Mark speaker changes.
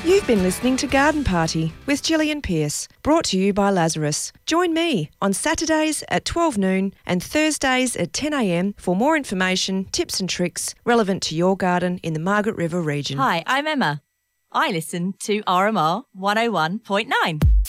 Speaker 1: You've been listening to Garden Party with Gillian Pearce, brought to you by Lazarus. Join me on Saturdays at 12 noon and Thursdays at 10 a.m. for more information, tips and tricks relevant to your garden in the Margaret River region.
Speaker 2: Hi, I'm Emma. I listen to RMR 101.9.